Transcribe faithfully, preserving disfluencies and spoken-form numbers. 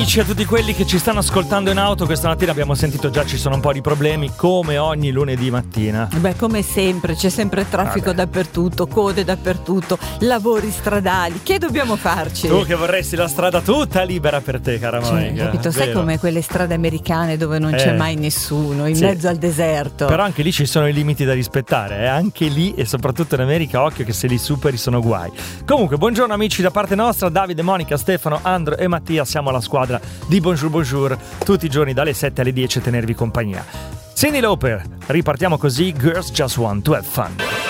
amici, a tutti quelli che ci stanno ascoltando in auto. Questa mattina abbiamo sentito già ci sono un po' di problemi, come ogni lunedì mattina. Beh, come sempre, c'è sempre traffico Vabbè. dappertutto, code dappertutto, lavori stradali. Che dobbiamo farci? Tu che vorresti la strada tutta libera per te, cara Cioè, Monica. capito? Sai Vero? come quelle strade americane dove non c'è Eh. mai nessuno, in Sì. mezzo al deserto. Però anche lì ci sono i limiti da rispettare, eh? Anche lì, e soprattutto in America, occhio che se li superi sono guai. Comunque, buongiorno amici da parte nostra, Davide, Monica, Stefano, Andro e Mattia. Siamo la squadra di Bonjour Bonjour, tutti i giorni dalle sette alle dieci a tenervi compagnia. Cyndi Lauper, ripartiamo così, Girls Just Want to Have Fun.